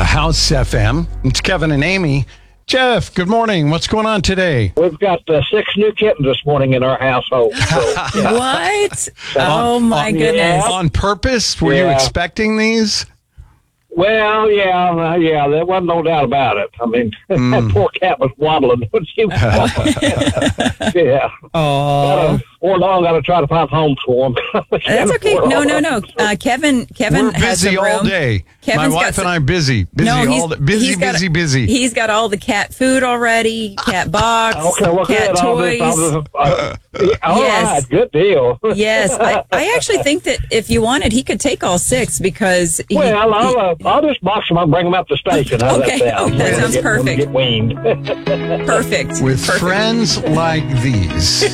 House FM. It's Kevin and Amy. Jeff, good morning. What's going on today? We've got 6 new kittens this morning in our household. So, yeah. What? Oh, my goodness. On purpose? Were you expecting these? Well, yeah, there wasn't no doubt about it. I mean, that poor cat was waddling when she was walking. Yeah. Oh. Or long, got to try to find homes for them. That's okay. No. Kevin We're has busy a room. all day. Kevin's My wife and I are busy. All day. Busy. He's got all the cat food already, cat box, Okay, well, cat good. toys. All right, good deal. Yes. I actually think that if you wanted, he could take all 6 because... I'll just box them up and bring them up to the station. How's Okay, that sound? that sounds Get perfect. weaned. Perfect. With Perfect. friends like these.